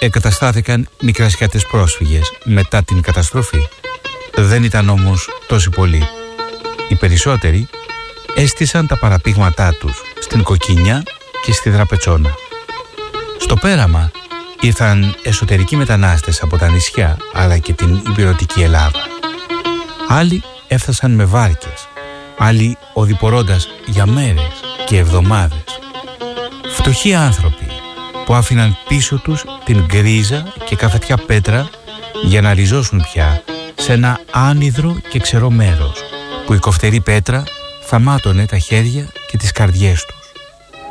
εγκαταστάθηκαν μικρασιάτες πρόσφυγες μετά την καταστροφή. Δεν ήταν όμως τόσοι πολλοί. Οι περισσότεροι έστησαν τα παραπήγματά τους στην Κοκκίνια και στη Δραπετσόνα. Στο πέραμα ήρθαν εσωτερικοί μετανάστες από τα νησιά αλλά και την υπηρετική Ελλάδα. Άλλοι έφτασαν με βάρκες, άλλοι οδηπορώντας για μέρες και εβδομάδες. Φτωχοί άνθρωποι που άφηναν πίσω τους την γκρίζα και καφετιά πέτρα για να ριζώσουν πια σε ένα άνυδρο και ξερό μέρος που η κοφτερή πέτρα θα μάτωνε τα χέρια και τις καρδιές τους.